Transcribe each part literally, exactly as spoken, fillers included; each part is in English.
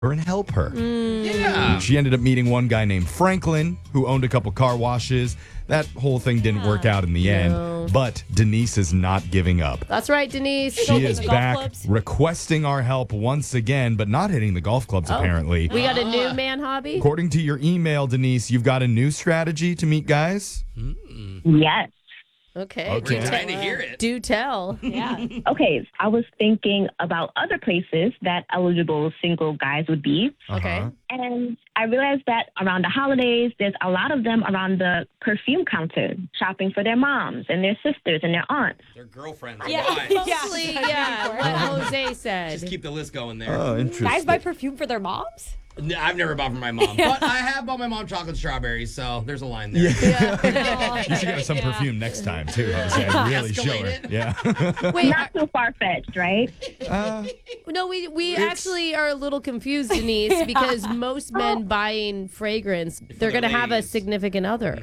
her and help her. Yeah. She ended up meeting one guy named Franklin who owned a couple car washes. That whole thing didn't work out in the No. end, but Denise is not giving up. That's right, Denise. She Don't is hit the golf back clubs? requesting our help once again, but not hitting the golf clubs apparently. We got a new man hobby. According to your email, Denise, you've got a new strategy to meet guys? Yes. Okay. Okay. We're trying to hear it. Do tell. Yeah. Okay, I was thinking about other places that eligible single guys would be. Okay. Uh-huh. And I realized that around the holidays, there's a lot of them around the perfume counter shopping for their moms and their sisters and their aunts. Their girlfriends. Yeah. Why? Mostly, yeah, what Jose said. Just keep the list going there. Oh, interesting. Guys buy perfume for their moms? N- I've never bought for my mom, but I have bought my mom chocolate strawberries, so there's a line there. Yeah. You should get her some perfume next time, too, Jose. Really show Escalate her. it. Yeah. Wait, Not too far-fetched, right? Uh, no, we we actually are a little confused, Denise, because most men buying fragrance, they're their going to have a ladies. significant other.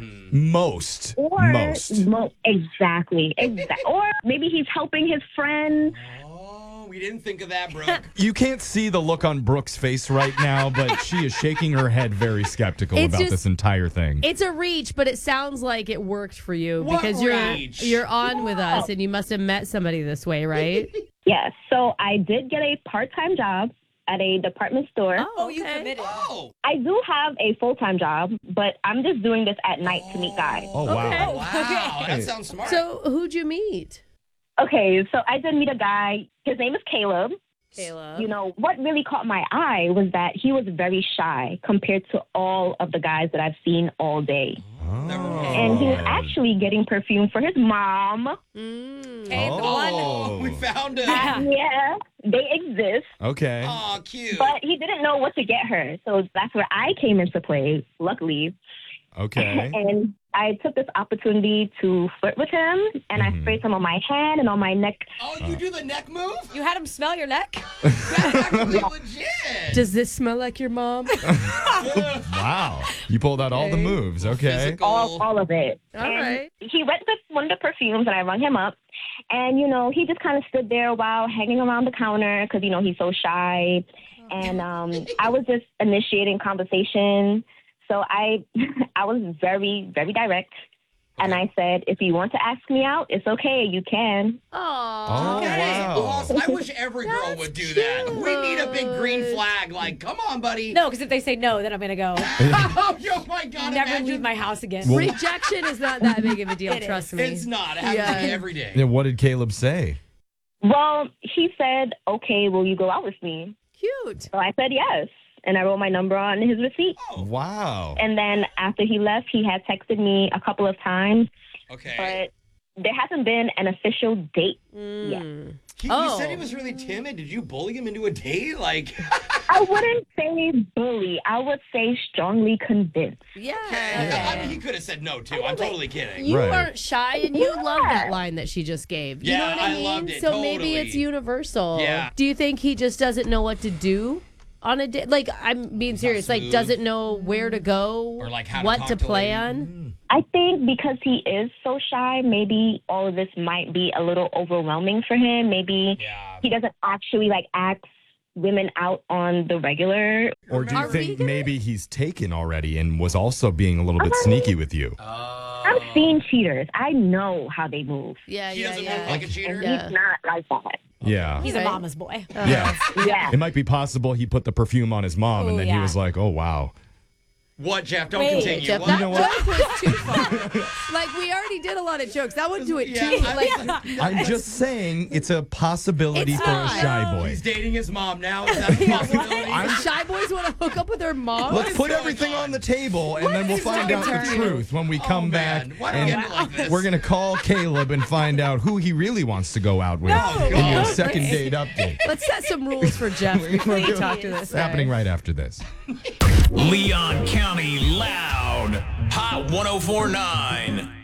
most. Or Most. mo- exactly, exactly. Or maybe he's helping his friend. Oh, we didn't think of that, Brooke. You can't see the look on Brooke's face right now, but she is shaking her head very skeptical It's about just- this entire thing. It's a reach, but it sounds like it worked for you What because you're reach? you're on with us and you must have met somebody this way, right? Yes. So I did get a part-time job at a department store. Oh, you okay. committed. Oh, I do have a full-time job, but I'm just doing this at night to meet guys. Oh, wow. Okay. wow. That sounds smart. So who'd you meet? Okay, so I did meet a guy. His name is Caleb. Kayla. You know, what really caught my eye was that he was very shy compared to all of the guys that I've seen all day. Never Oh. mind. And he was actually getting perfume for his mom. Mm. Okay, the one. Oh, we found him. Yeah. Yeah, they exist. Okay. Oh, cute. But he didn't know what to get her. So that's where I came into play, luckily. Okay. And I took this opportunity to flirt with him, and I sprayed some on my hand and on my neck. Oh, you do the neck move? You had him smell your neck? That's actually legit. Does this smell like your mom? Wow. You pulled out all the moves. Okay. Physical. All, all of it. All and right. He went to one of the perfumes, and I rung him up. And, you know, he just kind of stood there while hanging around the counter because, you know, he's so shy. And um, I was just initiating conversation. So I, I was very, very direct. And I said, if you want to ask me out, it's okay. You can. Aw. Oh, That is wow. awesome. I wish every girl would do that. We need a big green flag. Like, come on, buddy. No, because if they say no, then I'm going to go. Oh, oh my God. Never imagine. leave my house again. Rejection is not that big of a deal, It trust is. me. It's not. It happens Yeah. to me every day. Yeah, what did Caleb say? Well, he said, okay, will you go out with me? Cute. So I said yes. And I wrote my number on his receipt. Wow. And then after he left, he had texted me a couple of times, Okay. but there hasn't been an official date. Mm. He, he Oh. said he was really timid. Did you bully him into a date? Like, I wouldn't say bully. I would say strongly convinced. Yeah. I mean, he could have said no, too. I'm totally kidding. You Right. aren't shy and you love that Yeah. line that she just gave. You Yeah, know what I, I mean? loved it, So maybe totally. it's universal. Yeah. Do you think he just doesn't know what to do on a date? Like, I'm being serious. Like, smooth. doesn't know where to go Or, like, how to what talk to to plan? I think because he is so shy, maybe all of this might be a little overwhelming for him. Maybe Yeah. he doesn't actually like ask women out on the regular. Or do you Are we think gonna- maybe he's taken already and was also being a little bit sneaky with you? Oh. I've seen cheaters. I know how they move. Yeah, He yeah, doesn't yeah. move like a cheater? And Yeah. he's not like that. Yeah. He's Right. a mama's boy. Yeah. Yeah. It might be possible he put the perfume on his mom and Oh, then he yeah. was like, oh, wow. What, Jeff? Don't Wait, continue. Jeff, What? that know what? joke was too far. Like, we already did a lot of jokes. That would do it Yeah, too. I- Like, I'm just saying it's a possibility It's for a not. shy boy. He's dating his mom now. Is that a possibility? I'm- shy boys want to hook up with their mom? Let's is put going everything on? on the table and then we'll is find out going the on? truth when we come Oh, back. man. Why do we And end it like this? we're going to call Caleb and find out who he really wants to go out with No. in your God. second date update. Let's set some rules for Jeff before we talk to this It's guy. happening right after this. Leon County Loud. Hot ten forty-nine.